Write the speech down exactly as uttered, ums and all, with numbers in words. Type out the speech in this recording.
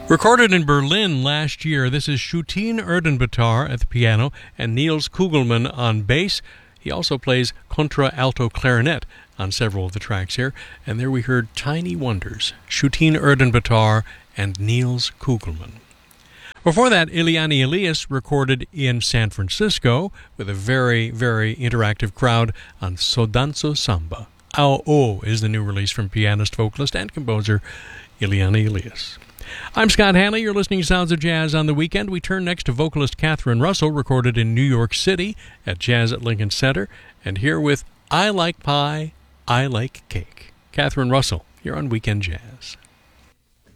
Recorded in Berlin last year, this is Shootin Erdenbatar at the piano and Niels Kugelmann on bass. He also plays contra-alto clarinet on several of the tracks here. And there we heard Tiny Wonders, Shootin Erdenbatar and Niels Kugelmann. Before that, Eliane Elias recorded in San Francisco with a very, very interactive crowd on So Danzo Samba. Ao O is the new release from pianist, vocalist, and composer Eliane Elias. I'm Scott Hanley. You're listening to Sounds of Jazz on the Weekend. We turn next to vocalist Catherine Russell, recorded in New York City at Jazz at Lincoln Center, and here with I Like Pie, I Like Cake. Catherine Russell, you're on Weekend Jazz.